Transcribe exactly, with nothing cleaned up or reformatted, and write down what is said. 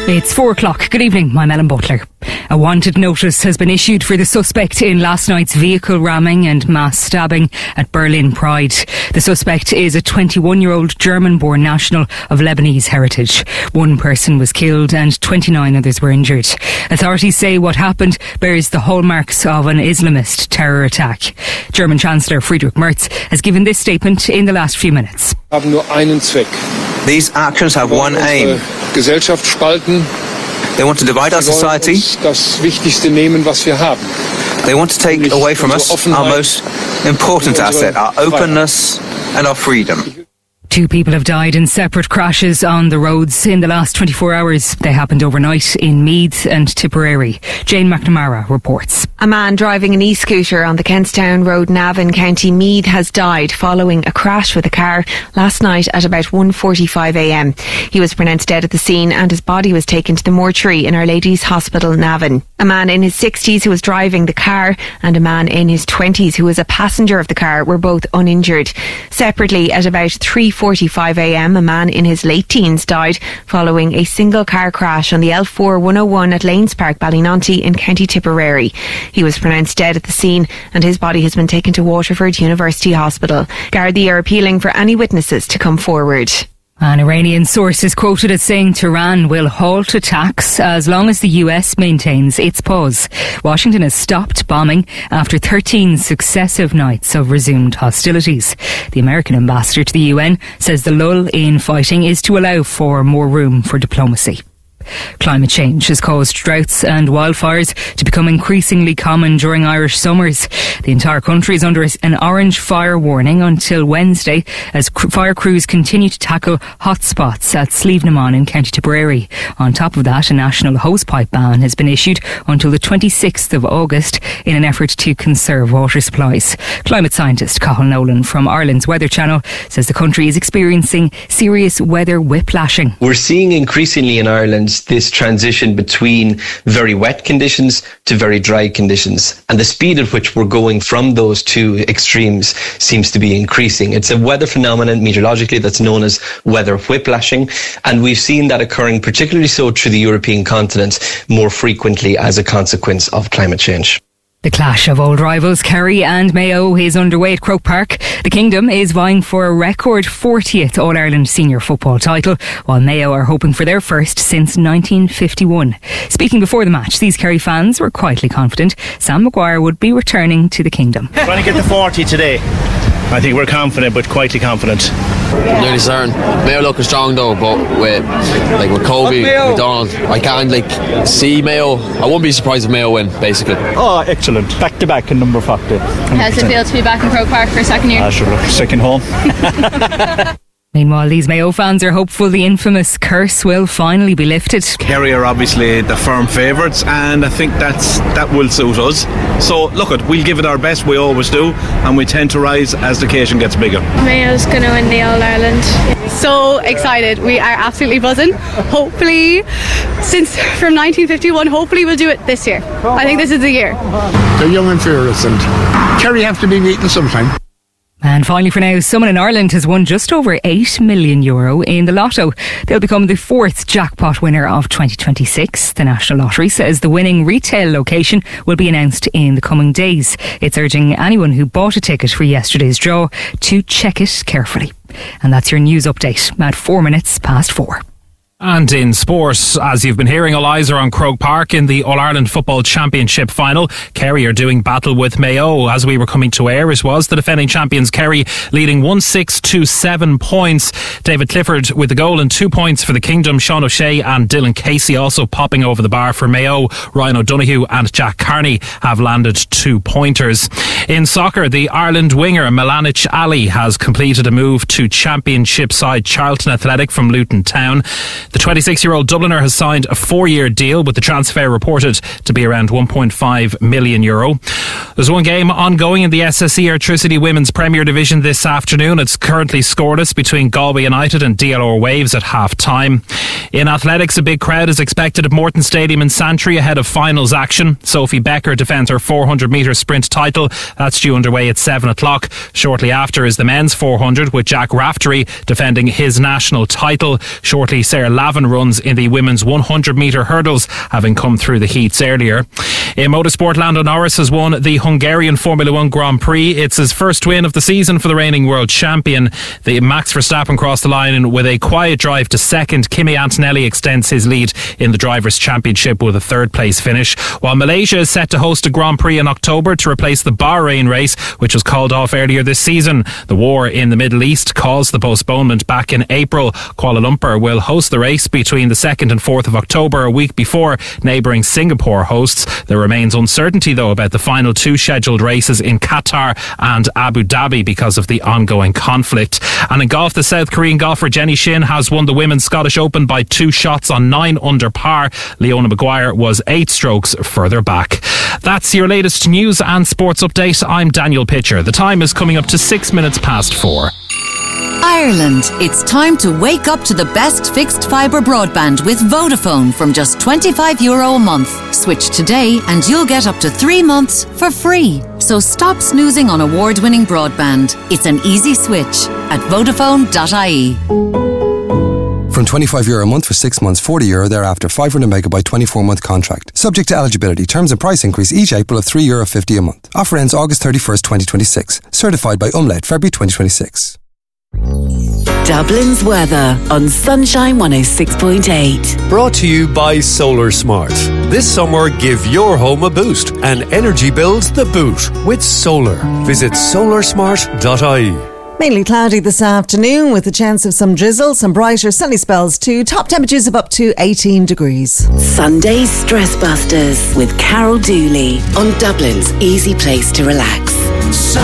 It's four o'clock. Good evening, I'm Ellen Butler. A wanted notice has been issued for the suspect in last night's vehicle ramming and mass stabbing at Berlin Pride. The suspect is a twenty-one-year-old German-born national of Lebanese heritage. One person was killed and twenty-nine others were injured. Authorities say what happened bears the hallmarks of an Islamist terror attack. German Chancellor Friedrich Merz has given this statement in the last few minutes. Haben nur einen Zweck. These actions have one aim. Gesellschaft spalten. They want to divide our society. Das Wichtigste nehmen, was wir haben. They want to take away from us our most important asset, our openness and our freedom. Two people have died in separate crashes on the roads in the last twenty-four hours. They happened overnight in Meath and Tipperary. Jane McNamara reports. A man driving an e-scooter on the Kentstown Road, Navan, County Meath, has died following a crash with a car last night at about one forty-five a m. He was pronounced dead at the scene and his body was taken to the mortuary in Our Lady's Hospital, Navan. A man in his sixties who was driving the car and a man in his twenties who was a passenger of the car were both uninjured. Separately, at about three forty-five a m, a man in his late teens died following a single car crash on the L four one oh one at Lanes Park, Ballynonty in County Tipperary. He was pronounced dead at the scene and his body has been taken to Waterford University Hospital. Gardaí are appealing for any witnesses to come forward. An Iranian source is quoted as saying Tehran will halt attacks as long as the U S maintains its pause. Washington has stopped bombing after thirteen successive nights of resumed hostilities. The American ambassador to the U N says the lull in fighting is to allow for more room for diplomacy. Climate change has caused droughts and wildfires to become increasingly common during Irish summers. The entire country is under an orange fire warning until Wednesday as fire crews continue to tackle hotspots at Slievenamon in County Tipperary. On top of that, a national hosepipe ban has been issued until the twenty-sixth of August in an effort to conserve water supplies. Climate scientist Cathal Nolan from Ireland's Weather Channel says the country is experiencing serious weather whiplashing. We're seeing increasingly in Ireland this transition between very wet conditions to very dry conditions, and the speed at which we're going from those two extremes seems to be increasing. It's a weather phenomenon meteorologically that's known as weather whiplashing, and we've seen that occurring particularly so through the European continent more frequently as a consequence of climate change. The clash of old rivals Kerry and Mayo is underway at Croke Park. The Kingdom is vying for a record fortieth All-Ireland senior football title, while Mayo are hoping for their first since nineteen fifty-one. Speaking before the match, these Kerry fans were quietly confident Sam Maguire would be returning to the Kingdom. Trying to get the forty today. I think we're confident, but quietly confident. Nearly certain. Mayo looking strong though, but with like with Kobe, McDonald, I can't like see Mayo. I won't be surprised if Mayo win, basically. Oh, excellent! Back to back in number forty. How does it feel to be back in Croke Park for a second year? Ah, sure, look, second home. Meanwhile, these Mayo fans are hopeful the infamous curse will finally be lifted. Kerry are obviously the firm favourites, and I think that's that will suit us. So, look, it, we'll give it our best, we always do, and we tend to rise as the occasion gets bigger. Mayo's going to win the All-Ireland. So excited. We are absolutely buzzing. Hopefully, since from nineteen fifty-one, hopefully we'll do it this year. I think this is the year. They're young and fearless, and Kerry have to be beaten sometime. And finally for now, someone in Ireland has won just over eight million euro in the lotto. They'll become the fourth jackpot winner of twenty twenty-six. The National Lottery says the winning retail location will be announced in the coming days. It's urging anyone who bought a ticket for yesterday's draw to check it carefully. And that's your news update at four minutes past four. And in sport, as you've been hearing, all eyes are on Croke Park in the All-Ireland Football Championship final. Kerry are doing battle with Mayo. As we were coming to air, it was the defending champions Kerry leading one six to seven points. David Clifford with the goal and two points for the Kingdom. Sean O'Shea and Dylan Casey also popping over the bar for Mayo. Ryan O'Donoghue and Jack Carney have landed two pointers. In soccer, the Ireland winger Milanic Ali has completed a move to Championship side Charlton Athletic from Luton Town. The twenty-six-year-old Dubliner has signed a four-year deal with the transfer reported to be around one point five million euro. There's one game ongoing in the S S E Airtricity Women's Premier Division this afternoon. It's currently scoreless between Galway United and D L R Waves at half-time. In athletics, a big crowd is expected at Morton Stadium in Santry ahead of finals action. Sophie Becker defends her four hundred metre sprint title. That's due underway at seven o'clock. Shortly after is the men's four hundred with Jack Raftery defending his national title. Shortly, Sarah Gavin runs in the women's one hundred metre hurdles, having come through the heats earlier. In motorsport, Lando Norris has won the Hungarian Formula One Grand Prix. It's his first win of the season for the reigning world champion. The Max Verstappen crossed the line with a quiet drive to second. Kimi Antonelli extends his lead in the Drivers' Championship with a third place finish, while Malaysia is set to host a Grand Prix in October to replace the Bahrain race, which was called off earlier this season. The war in the Middle East caused the postponement back in April. Kuala Lumpur will host the race between the second and fourth of October, a week before neighbouring Singapore hosts. There remains uncertainty, though, about the final two scheduled races in Qatar and Abu Dhabi because of the ongoing conflict. And in golf, the South Korean golfer Jenny Shin has won the Women's Scottish Open by two shots on nine under par. Leona Maguire was eight strokes further back. That's your latest news and sports update. I'm Daniel Pitcher. The time is coming up to six minutes past four. Ireland, it's time to wake up to the best fixed fibre broadband with Vodafone from just twenty-five euro a month. Switch today and you'll get up to three months for free. So stop snoozing on award-winning broadband. It's an easy switch at vodafone dot I E. From twenty-five euro a month for six months, forty euro thereafter, five hundred megabyte twenty-four month contract. Subject to eligibility. Terms and price increase each April of three euro fifty a month. Offer ends August thirty-first, twenty twenty-six. Certified by Umlaut, February twenty twenty-six. Dublin's weather on Sunshine one oh six point eight. Brought to you by Solar Smart. This summer, give your home a boost and energy bills the boot with solar. Visit solar smart dot I E. Mainly cloudy this afternoon with a chance of some drizzle, some brighter sunny spells too. Top temperatures of up to eighteen degrees. Sunday Stress Busters with Carol Dooley on Dublin's easy place to relax.